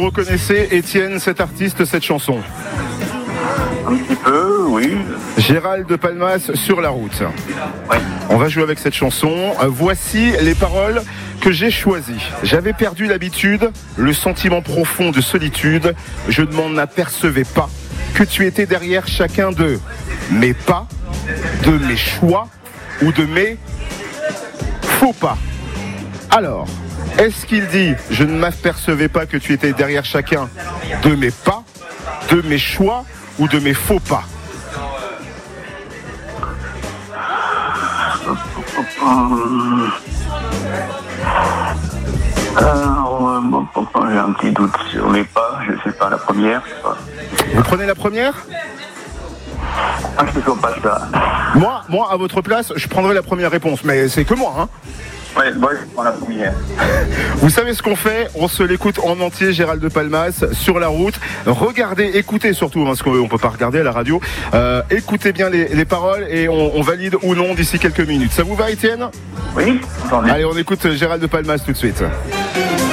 reconnaissez, Étienne, cet artiste, cette chanson? Un petit peu, oui. Gérald de Palmas, Sur la route. Oui. On va jouer avec cette chanson. Voici les paroles que j'ai choisies. J'avais perdu l'habitude, le sentiment profond de solitude. Je ne m'en apercevais pas que tu étais derrière chacun de mes pas, de mes choix ou de mes faux pas. Alors, est-ce qu'il dit « Je ne m'apercevais pas que tu étais derrière chacun de mes pas, de mes choix ou de mes faux pas ?» J'ai un petit doute sur les pas, je sais pas, la première. Vous prenez la première ? Ah, je ne sais pas ça. Moi, à votre place, je prendrais la première réponse, mais c'est que moi, hein. Ouais, je prends la première. Vous savez ce qu'on fait ? On se l'écoute en entier, Gérald de Palmas, Sur la route. Regardez, écoutez surtout, parce qu'on ne peut pas regarder à la radio. Écoutez bien les paroles et on valide ou non d'ici quelques minutes. Ça vous va, Étienne ? Oui, attendez. Allez, on écoute Gérald de Palmas tout de suite.